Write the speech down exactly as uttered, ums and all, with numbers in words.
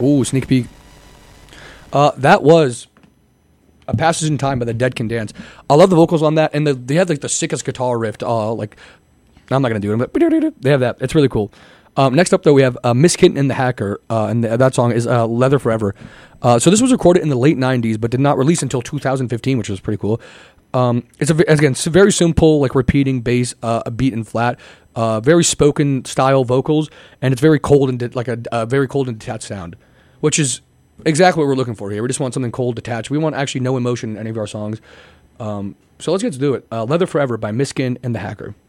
Ooh, sneak peek. Uh, that was A Passage in Time by the Dead Can Dance. I love the vocals on that, and the, they had like the sickest guitar riff. Uh, like, I'm not gonna do it, but they have that. It's really cool. Um, next up, though, we have uh, Miss Kitten and the Hacker, uh, and the, that song is uh, Leather Forever. Uh, so this was recorded in the late nineties, but did not release until two thousand fifteen, which was pretty cool. Um, it's a, again it's a very simple, like repeating bass, uh, a beat and flat, uh, very spoken style vocals, and it's very cold and de- like a, a very cold and detached sound, which is exactly what we're looking for here. We just want something cold, detached. We want actually no emotion in any of our songs. Um, so let's get to do it. Uh, Leather Forever by Miss Kitten and the Hacker.